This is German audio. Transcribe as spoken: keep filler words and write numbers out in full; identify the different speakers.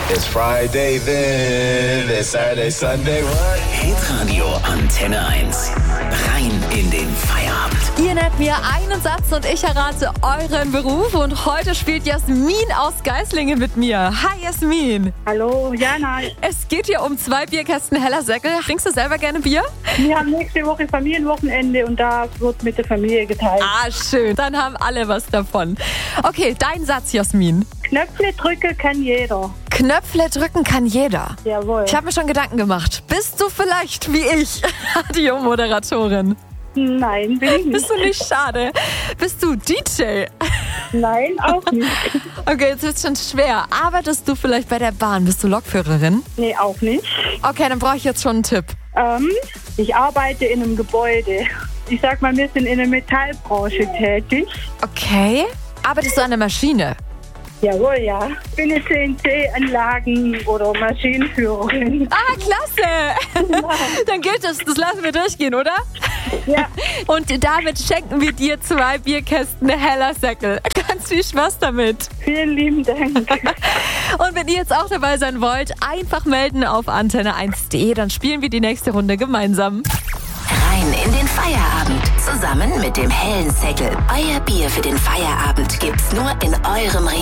Speaker 1: It's Friday then, it's Saturday, Sunday, what?
Speaker 2: Hitradio Antenne eins. Rein in den Feierabend.
Speaker 3: Ihr nennt mir einen Satz und ich errate euren Beruf. Und heute spielt Jasmin aus Geislingen mit mir. Hi Jasmin.
Speaker 4: Hallo, Jana.
Speaker 3: Es geht hier um zwei Bierkästen Heller Säckel. Trinkst du selber gerne Bier?
Speaker 4: Wir haben nächste Woche Familienwochenende und da wird mit der Familie geteilt.
Speaker 3: Ah, schön. Dann haben alle was davon. Okay, dein Satz, Jasmin.
Speaker 4: Knöpfe drücken kann jeder.
Speaker 3: Knöpfe drücken kann jeder.
Speaker 4: Jawohl.
Speaker 3: Ich habe mir schon Gedanken gemacht. Bist du vielleicht wie ich Radiomoderatorin?
Speaker 4: Nein, bin ich nicht.
Speaker 3: Bist du nicht? Schade. Bist du D J?
Speaker 4: Nein, auch nicht.
Speaker 3: Okay, jetzt wird's schon schwer. Arbeitest du vielleicht bei der Bahn? Bist du Lokführerin?
Speaker 4: Nee, auch nicht.
Speaker 3: Okay, dann brauche ich jetzt schon einen Tipp.
Speaker 4: Ähm, ich arbeite in einem Gebäude. Ich sag mal, wir sind in der Metallbranche tätig.
Speaker 3: Okay. Arbeitest du an der Maschine?
Speaker 4: Jawohl, ja. Ich bin eine C N C-Anlagen- oder Maschinenführerin.
Speaker 3: Ah, klasse. Dann gilt das. Das lassen wir durchgehen, oder?
Speaker 4: Ja.
Speaker 3: Und damit schenken wir dir zwei Bierkästen Heller Säckel. Ganz viel Spaß damit.
Speaker 4: Vielen lieben Dank.
Speaker 3: Und wenn ihr jetzt auch dabei sein wollt, einfach melden auf antenne eins punkt de. Dann spielen wir die nächste Runde gemeinsam.
Speaker 2: Rein in den Feierabend. Zusammen mit dem hellen Säckel. Euer Bier für den Feierabend gibt's nur in eurem